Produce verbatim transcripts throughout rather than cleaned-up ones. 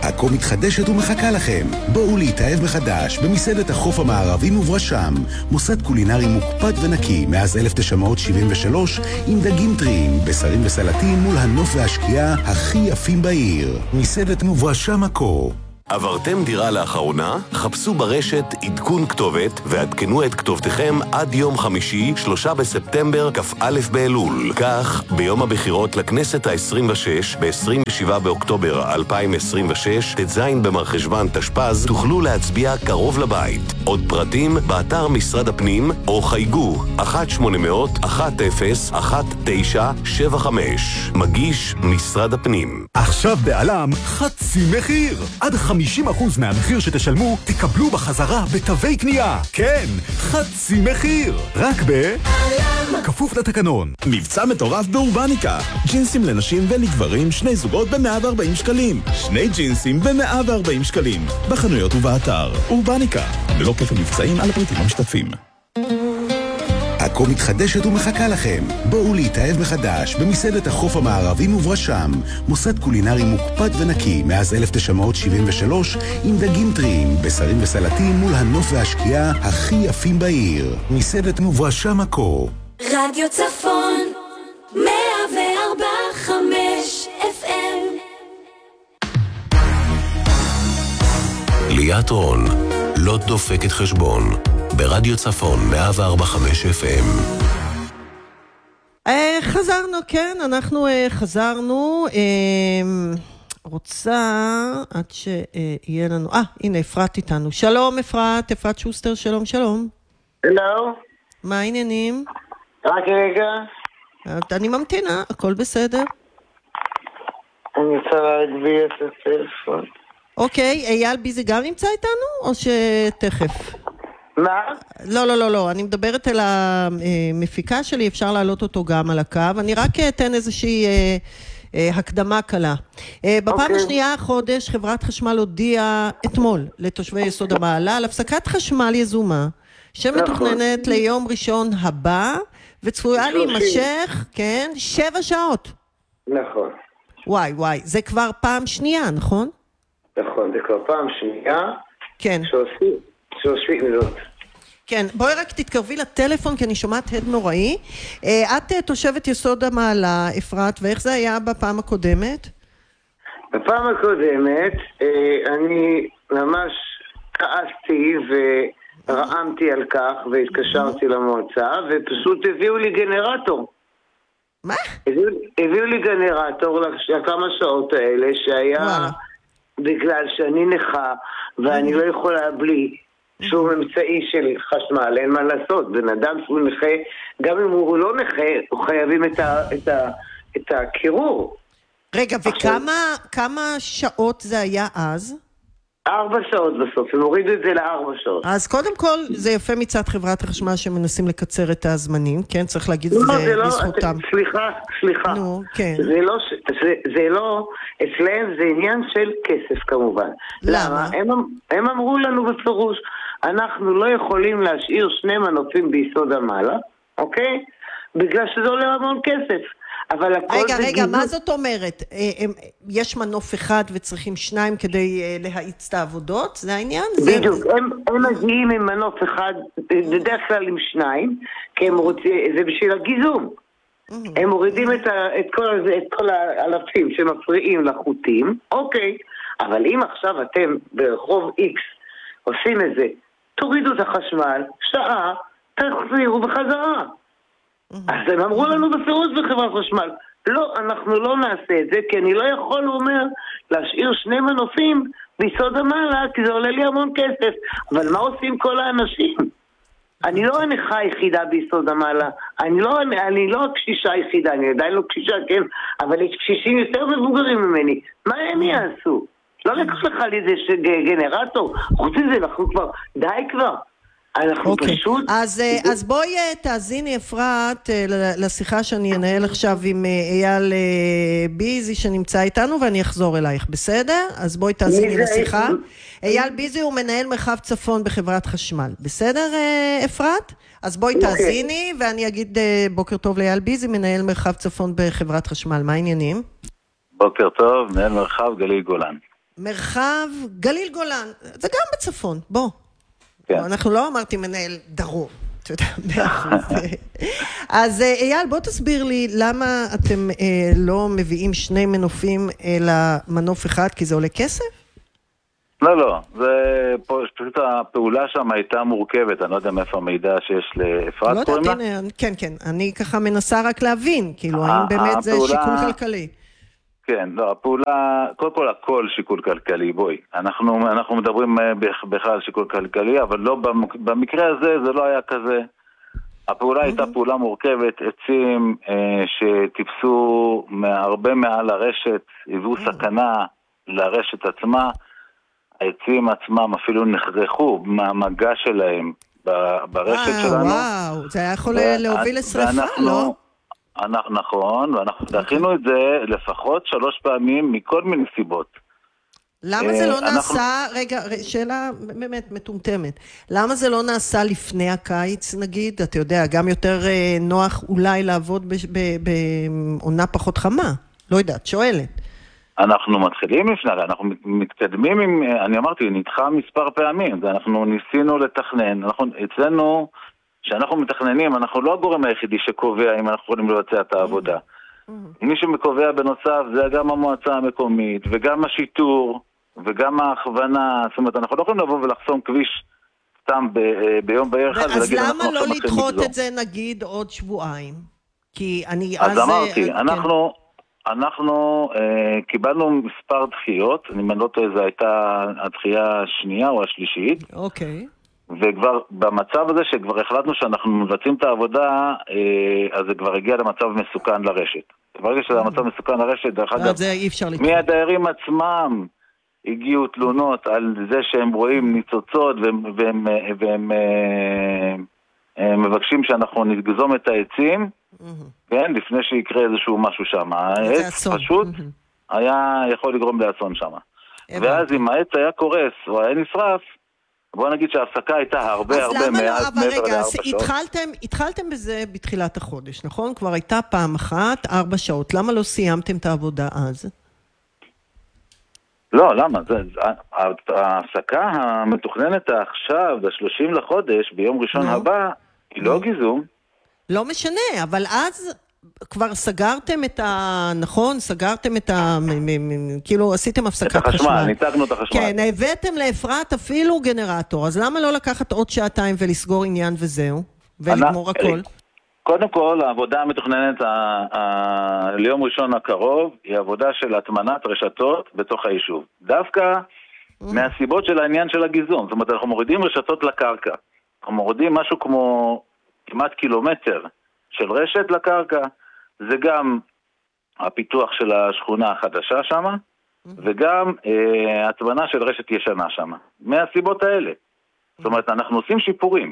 עכו מתחדשת ומחכה לכם. בואו להתאהב מחדש במסעדת החוף המערבי מוברשם, מוסד קולינרי מוקפד ונקי מאז אלף תשע מאות שבעים ושלוש, עם דגים טריים, בשרים וסלטים מול הנוף והשקיעה הכי יפים בעיר. מסעדת מוברשם עכו. עברתם דירה לאחרונה? חפשו ברשת עדכון כתובת ועדכנו את כתובתכם עד יום חמישי, שלושה בספטמבר, כ"א באלול. כך, ביום הבחירות לכנסת ה-עשרים ושש, ב-עשרים ושבעה באוקטובר אלפיים עשרים ושש, ט"ז במרחשוון תשפ"ז, תוכלו להצביע קרוב לבית. עוד פרטים באתר משרד הפנים או חייגו אחת שמונה אפס אפס אחת אפס אחת תשע שבע חמש. מגיש משרד הפנים. עכשיו בעלם חצי מחיר. עד חמישים אחוז מהמחיר שתשלמו תקבלו בחזרה בתווי קנייה. כן, חצי מחיר. רק בעלם. כפוף לתקנון. מבצע מטורף באורבניקה. ג'ינסים לנשים ולגברים, שני זוגות ב-מאה וארבעים שקלים. שני ג'ינסים ב-מאה וארבעים שקלים. בחנויות ובאתר. אורבניקה. ללא כפל מבצעים על הפריטים המשתתפים. עכו מתחדשת ומחכה לכם. בואו להתאהב מחדש במסעדת החוף המערבי מוברשם, מוסד קולינרי מוקפד ונקי מאז אלף תשע מאות שבעים ושלוש, עם דגים טריים, בשרים וסלטים מול הנוף והשקיעה הכי יפים בעיר. מסעדת מוברשם עכו. רדיו צפון מאה וארבע נקודה חמש אף אם. ליאת רון, לא דופקת חשבון. ברדיו צפון מאה וארבע נקודה חמש אף אם. חזרנו, כן, אנחנו חזרנו. רוצה עד שיהיה לנו, אה, הנה אפרת איתנו. שלום אפרת, אפרת שוסטר, שלום, שלום. הלו. מה העניינים? רק רגע. אני ממתינה, הכל בסדר. אני רוצה להגביר את הטלפון. אוקיי, אייל ביזי גם נמצא איתנו, או שתכף? מה? לא, לא, לא, לא, אני מדברת על המפיקה שלי, אפשר להעלות אותו גם על הקו. אני רק אתן איזושהי אה, אה, הקדמה קלה. אה, בפעם okay. השנייה החודש, חברת חשמל הודיעה אתמול לתושבי יסוד המעלה על הפסקת חשמל יזומה, שמתוכננת נכון. ליום ראשון הבא, וצפויה להימשך, כן, שבע שעות. נכון. וואי, וואי, זה כבר פעם שנייה, נכון? נכון, זה כבר פעם שנייה. כן. שעושים. כן, בואי רק תתקרבי לטלפון כי אני שומעת הד נוראי. את תושבת יסוד המעלה, אפרת, ואיך זה היה בפעם הקודמת? בפעם הקודמת אני ממש כעסתי ורעמתי על כך והתקשרתי למועצה ופשוט הביאו לי גנרטור. מה? הביאו, הביאו לי גנרטור לכמה שעות האלה שהיה וואלה. בגלל שאני נכה ואני לא יכולה בלי שום אמצעי של חשמל, אין מה לעשות. בן אדם שהוא נכה, גם אם הוא לא נכה, הוא חייבים את ה, את ה, את הקירור. רגע, וכמה כמה שעות זה היה אז? ארבע שעות בסוף, הם הורידו את זה לארבע שעות. אז קודם כל, זה יפה מצד חברת החשמל שמנסים לקצר את הזמנים, כן? צריך להגיד את זה לזכותם. סליחה, סליחה. נו, כן. זה לא, זה, זה לא, אצלם זה עניין של כסף כמובן. למה? הם, הם אמרו לנו בפירוש, אנחנו לא יכולים להשאיר שני מנופים ביסוד המעלה, אוקיי? בגלל שזה עולה המון כסף. אבל רגע, רגע, גיזות... מה זאת אומרת? יש מנוף אחד וצריכים שניים כדי להאיץ את העבודות? זה העניין? בדיוק, זה... הם, הם מגיעים עם מנוף אחד, בדרך כלל עם שניים, כי הם רוצים, זה בשביל הגיזום. הם מורידים את, ה, את, כל, את כל האלפים שמפריעים לחוטים, אוקיי, אבל אם עכשיו אתם ברחוב X עושים את זה, תורידו את החשמל, שעה, תחזירו בחזרה. אז הם אמרו לנו בפירוש בחברת חשמל, לא, אנחנו לא נעשה את זה, כי אני לא יכול, הוא אומר, להשאיר שני מנופים ביסוד המעלה, כי זה עולה לי המון כסף. אבל מה עושים כל האנשים? אני לא הנכה היחידה ביסוד המעלה, אני לא, אני לא הקשישה היחידה, אני עדיין לא קשישה, כן, אבל יש קשישים יותר מבוגרים ממני. מה הם יעשו? לא לקח לך לי איזה גנרטור, חוץ מזה, אנחנו כבר, די כבר. אנחנו אוקיי. פשוט... אז, אז בואי תאזיני אפרת לשיחה שאני אנהל עכשיו עם אייל ביזי שנמצא איתנו ואני אחזור אלייך, בסדר? אז בואי תאזיני לשיחה. אייל ביזי הוא מנהל מרחב צפון בחברת חשמל, בסדר אפרת? אז בואי okay. תאזיני ואני אגיד בוקר טוב לאייל ביזי, מנהל מרחב צפון בחברת חשמל, מה העניינים? בוקר טוב, מנהל מרחב גליל גולן. מרחב גליל גולן, זה גם בצפון, בוא. כן. בוא, אנחנו לא אמרתי מנהל דרום, אתה יודע, באחוז. אז אייל, בוא תסביר לי למה אתם אה, לא מביאים שני מנופים אלא מנוף אחד, כי זה עולה כסף? לא, לא, זה פה, פשוט הפעולה שם הייתה מורכבת, אני לא יודע מאיפה המידע שיש לאפרת. לא יודעת, הנה, כן, כן, אני ככה מנסה רק להבין, כאילו, האם באמת זה שיקול כלכלי? כן, לא, הפעולה, קודם כל הכל שיקול כלכלי, בואי. אנחנו, אנחנו מדברים בכלל על שיקול כלכלי, אבל לא, במקרה הזה זה לא היה כזה. הפעולה הייתה פעולה מורכבת, עצים אה, שטיפסו הרבה מעל הרשת, היוו סכנה לרשת עצמה, העצים עצמם אפילו נחרחו מהמגע שלהם ברשת וואו, שלנו. וואו, זה היה יכול להוביל לשריפה, לא? אנחנו, נכון, ואנחנו דחינו את זה לפחות שלוש פעמים מכל מיני סיבות. למה זה לא נעשה, רגע, שאלה באמת מטומטמת, למה זה לא נעשה לפני הקיץ נגיד? אתה יודע, גם יותר נוח אולי לעבוד בעונה פחות חמה, לא יודעת, שואלת. אנחנו מתחילים לפני, אנחנו מתקדמים עם, אני אמרתי, נדחה מספר פעמים, אנחנו ניסינו לתכנן, אנחנו, אצלנו, שאנחנו מתכננים, אנחנו לא הגורם היחידי שקובע אם אנחנו יכולים לבצע את העבודה. מי שמקובע בנוסף זה גם המועצה המקומית, וגם השיטור, וגם ההכוונה, זאת אומרת, אנחנו לא יכולים לבוא ולחסום כביש סתם ב- ביום בעיר אחד, אז למה לא לדחות את זה נגיד עוד שבועיים? כי אני אז... אז אמרתי, אנחנו... אנחנו אה, קיבלנו מספר דחיות, אני לא טועה, זו הייתה הדחייה השנייה או השלישית. אוקיי. וכבר במצב הזה שכבר החלטנו שאנחנו מבצעים את העבודה, אה, אז זה כבר הגיע למצב מסוכן לרשת. ברגע שזה המצב מסוכן לרשת, דרך אגב, מהדיירים עצמם הגיעו תלונות על זה שהם רואים ניצוצות והם, והם, והם, והם אה, מבקשים שאנחנו נגזום את העצים, כן, לפני שיקרה איזשהו משהו שם. העץ פשוט היה יכול לגרום לאסון שם. ואז אם העץ היה קורס או היה נשרף, בוא נגיד שההפסקה הייתה הרבה הרבה מעט מעבר לארבע שעות. התחלתם בזה בתחילת החודש, נכון? כבר הייתה פעם אחת, ארבע שעות. למה לא סיימתם את העבודה אז? לא, למה? ההפסקה המתוכננת עכשיו, ב-שלושים לחודש, ביום ראשון הבא, היא לא גיזום. לא משנה, אבל אז כבר סגרתם את ה... נכון? סגרתם את ה... כאילו עשיתם הפסקת חשמל. את החשמל, ניתקנו את החשמל. כן, הבאתם לאפרת אפילו גנרטור, אז למה לא לקחת עוד שעתיים ולסגור עניין וזהו? ולגמור הכל? קודם כל, העבודה המתוכננת ליום ראשון הקרוב היא עבודה של הטמנת רשתות בתוך היישוב. דווקא מהסיבות של העניין של הגיזום. זאת אומרת, אנחנו מורידים רשתות לקרקע. אנחנו מורידים משהו כמו כמעט קילומטר של רשת לקרקע. זה גם הפיתוח של השכונה החדשה שם, וגם אה, הטמנה של רשת ישנה שם. מהסיבות האלה. זאת אומרת, אנחנו עושים שיפורים.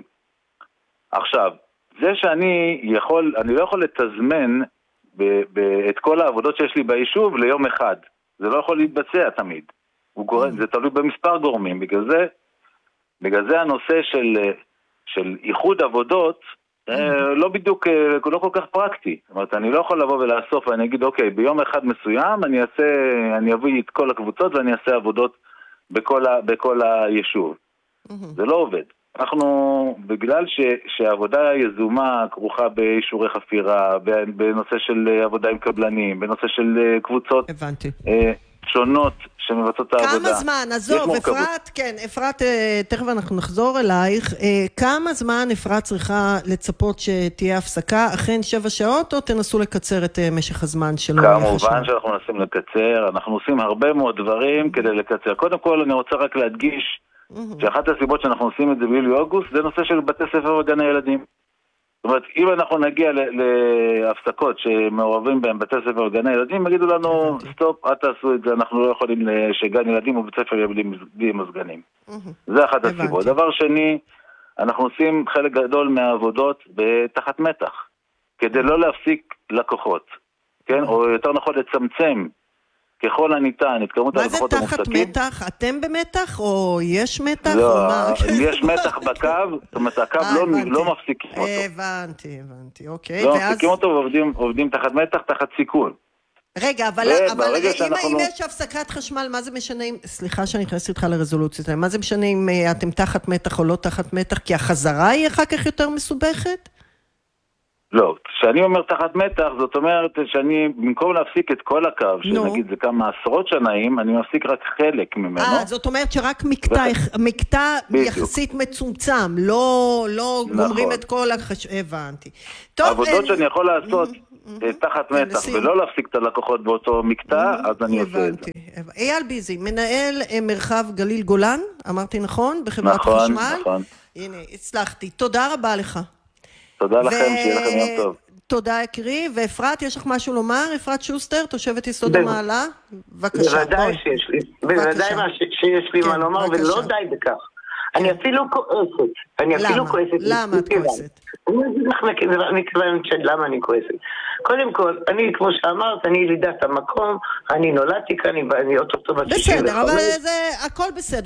עכשיו, זה שאני יכול, אני לא יכול לתזמן ב- ב- את כל העבודות שיש לי ביישוב ליום אחד. זה לא יכול להתבצע תמיד. הוא גורם, זה תלוי במספר גורמים. בגלל זה, בגלל זה הנושא של, של איחוד עבודות, לא בדיוק, לא כל כך פרקטי. זאת אומרת, אני לא יכול לבוא ולאסוף ואני אגיד, אוקיי, ביום אחד מסוים אני אעשה, אני אביא את כל הקבוצות ואני אעשה עבודות בכל, ה, בכל היישוב. זה לא עובד. אנחנו, בגלל ש, שהעבודה יזומה כרוכה באישורי חפירה, בנושא של עבודה עם קבלנים, בנושא של קבוצות הבנתי. שונות שמבצעות את העבודה. כמה זמן, עזוב, אפרת, כן, אפרת, תכף אנחנו נחזור אלייך, כמה זמן אפרת צריכה לצפות שתהיה הפסקה, אכן שבע שעות, או תנסו לקצר את משך הזמן שלו? כמובן שאנחנו מנסים לקצר, אנחנו עושים הרבה מאוד דברים כדי לקצר. קודם כל אני רוצה רק להדגיש, שאחת הסיבות שאנחנו עושים את זה ביולי-אוגוסט, זה נושא של בתי ספר וגני ילדים. זאת אומרת, אם אנחנו נגיע להפסקות שמעורבים בהם בתי ספר וגני ילדים, יגידו לנו, סטופ, אל תעשו את זה, אנחנו לא יכולים שגן ילדים ובית ספר יהיה מזגנים. זה אחת הסיבות. דבר שני, אנחנו עושים חלק גדול מהעבודות בתחת מתח, כדי לא להפסיק לקוחות, כן? או יותר נכון לצמצם ככל הניתן, את כמות הלקוחות המופסקים. מה זה תחת מתח? אתם במתח או יש מתח? לא, יש מתח בקו, זאת אומרת, הקו לא מפסיקים אותו. הבנתי, הבנתי, אוקיי. לא מפסיקים אותו ועובדים תחת מתח, תחת סיכון. רגע, אבל, אבל אם, שאנחנו... אם יש הפסקת חשמל, מה זה משנה אם, סליחה שאני נכנסת איתך לרזולוציות, מה זה משנה אם אתם תחת מתח או לא תחת מתח, כי החזרה היא אחר כך יותר מסובכת? לא, כשאני אומר תחת מתח, זאת אומרת שאני, במקום להפסיק את כל הקו, שנגיד זה כמה עשרות שנאים, אני מפסיק רק חלק ממנו. אה, זאת אומרת שרק מקטע, ו... מקטע יחסית מצומצם, לא, לא נכון. גומרים את כל החש... הבנתי. טוב, עבודות אין... שאני יכול לעשות mm-hmm. תחת mm-hmm. מתח, לסיום. ולא להפסיק את הלקוחות באותו מקטע, mm-hmm. אז אני עושה את זה. אייל ביזי, מנהל מרחב גליל גולן, אמרתי נכון? בחברת נכון, חשמל? נכון, נכון. הנה, הצלחתי. תודה רבה לך. תודה לכם, שיהיה לכם יום טוב. תודה, יקרי. ואפרת, יש לך משהו לומר? אפרת שוסטר, תושבת יסוד המעלה? בבקשה. בוודאי שיש לי. בוודאי שיש לי מה לומר, ולא די בכך. אני אפילו כועסת. אני אפילו כועסת. למה את כועסת? אני אגיד לך מכיוון למה אני כועסת. קודם כל, אני, כמו שאמרת, אני ילידת המקום, אני נולדתי כאן, אני אוטוטו בת שישים וחמש. בסדר, אבל זה הכל בסדר.